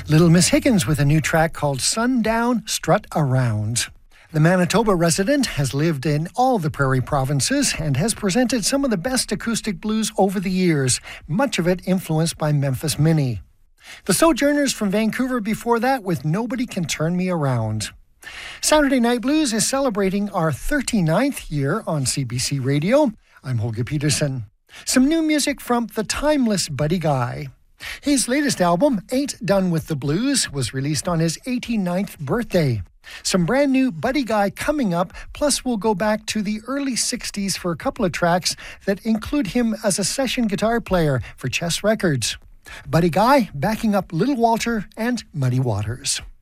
Little Miss Higgins with a new track called Sundown Strut Around. The Manitoba resident has lived in all the prairie provinces and has presented some of the best acoustic blues over the years, much of it influenced by Memphis Minnie. The Sojourners from Vancouver before that with Nobody Can Turn Me Around. Saturday Night Blues is celebrating our 39th year on CBC Radio. I'm Holger Peterson. Some new music from the timeless Buddy Guy. His latest album, Ain't Done With the Blues, was released on his 89th birthday. Some brand new Buddy Guy coming up, plus we'll go back to the early 60s for a couple of tracks that include him as a session guitar player for Chess Records. Buddy Guy backing up Little Walter and Muddy Waters.